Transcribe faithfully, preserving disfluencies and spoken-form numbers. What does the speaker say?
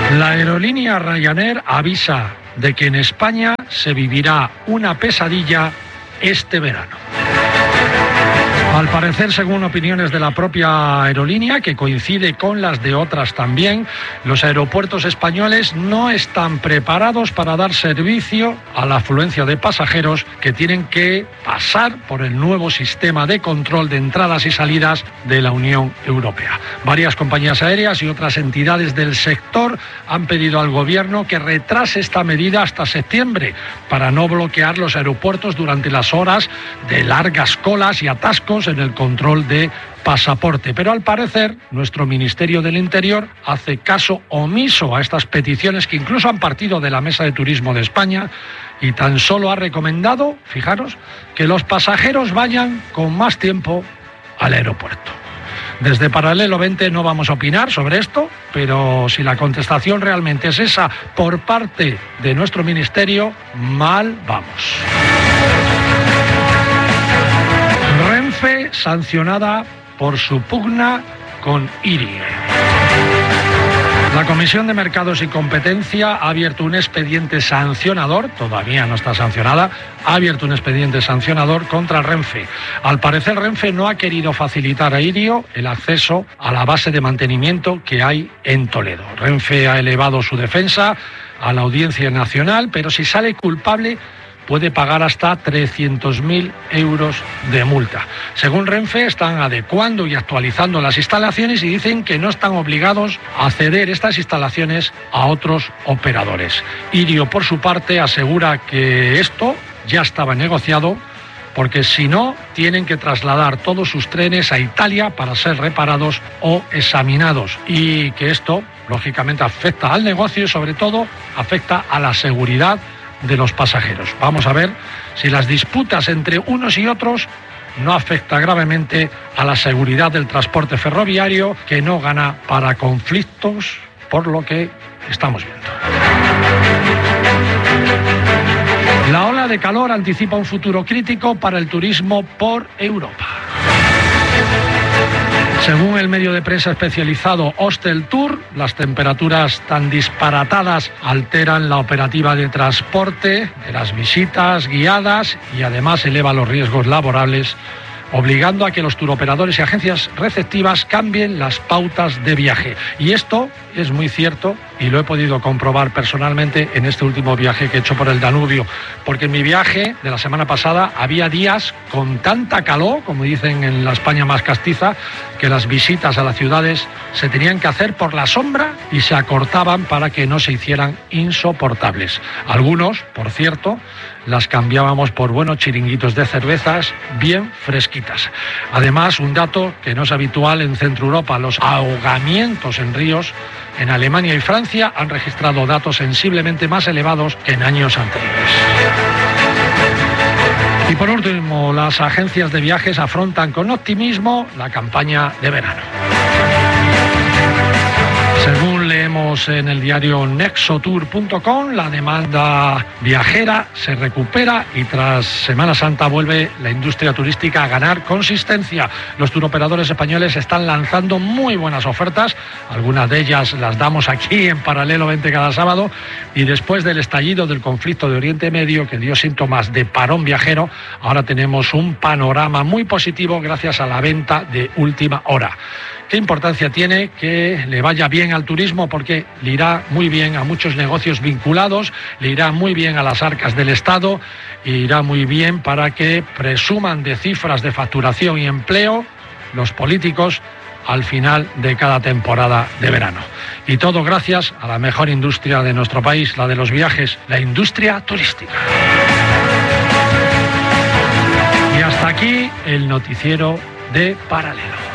La aerolínea Ryanair avisa de que en España se vivirá una pesadilla este verano. Al parecer, según opiniones de la propia aerolínea, que coincide con las de otras también, los aeropuertos españoles no están preparados para dar servicio a la afluencia de pasajeros que tienen que pasar por el nuevo sistema de control de entradas y salidas de la Unión Europea. Varias compañías aéreas y otras entidades del sector han pedido al gobierno que retrase esta medida hasta septiembre para no bloquear los aeropuertos durante las horas de largas colas y atascos en el control de pasaporte. Pero al parecer, nuestro Ministerio del Interior hace caso omiso a estas peticiones que incluso han partido de la Mesa de Turismo de España y tan solo ha recomendado, fijaros, que los pasajeros vayan con más tiempo al aeropuerto. Desde Paralelo veinte no vamos a opinar sobre esto, pero si la contestación realmente es esa por parte de nuestro Ministerio, mal vamos. Renfe sancionada por su pugna con Irie. La Comisión de Mercados y Competencia ha abierto un expediente sancionador, todavía no está sancionada, ha abierto un expediente sancionador contra Renfe. Al parecer, Renfe no ha querido facilitar a Irio el acceso a la base de mantenimiento que hay en Toledo. Renfe ha elevado su defensa a la Audiencia Nacional, pero si sale culpable puede pagar hasta trescientos mil euros de multa. Según Renfe, están adecuando y actualizando las instalaciones y dicen que no están obligados a ceder estas instalaciones a otros operadores. Irio, por su parte, asegura que esto ya estaba negociado porque si no, tienen que trasladar todos sus trenes a Italia para ser reparados o examinados y que esto, lógicamente, afecta al negocio y, sobre todo, afecta a la seguridad de los pasajeros. Vamos a ver si las disputas entre unos y otros no afecta gravemente a la seguridad del transporte ferroviario, que no gana para conflictos, por lo que estamos viendo. La ola de calor anticipa un futuro crítico para el turismo por Europa. Según el medio de prensa especializado Hostel Tour, las temperaturas tan disparatadas alteran la operativa de transporte, de las visitas guiadas y además eleva los riesgos laborables, obligando a que los turoperadores y agencias receptivas cambien las pautas de viaje. Y esto es muy cierto y lo he podido comprobar personalmente en este último viaje que he hecho por el Danubio, porque en mi viaje de la semana pasada había días con tanta calor, como dicen en la España más castiza, que las visitas a las ciudades se tenían que hacer por la sombra y se acortaban para que no se hicieran insoportables. Algunos, por cierto, las cambiábamos por buenos chiringuitos de cervezas bien fresquitas. Además, un dato que no es habitual en Centro Europa, los ahogamientos en ríos en Alemania y Francia han registrado datos sensiblemente más elevados que en años anteriores. Y por último, las agencias de viajes afrontan con optimismo la campaña de verano. Según leemos en el diario nexotour punto com, la demanda viajera se recupera y tras Semana Santa vuelve la industria turística a ganar consistencia. Los turoperadores españoles están lanzando muy buenas ofertas, algunas de ellas las damos aquí en Paralelo veinte cada sábado, y después del estallido del conflicto de Oriente Medio, que dio síntomas de parón viajero, ahora tenemos un panorama muy positivo gracias a la venta de última hora. ¿Qué importancia tiene que le vaya bien al turismo? Porque le irá muy bien a muchos negocios vinculados, le irá muy bien a las arcas del Estado, e irá muy bien para que presuman de cifras de facturación y empleo los políticos al final de cada temporada de verano. Y todo gracias a la mejor industria de nuestro país, la de los viajes, la industria turística. Y hasta aquí el noticiero de Paralelo.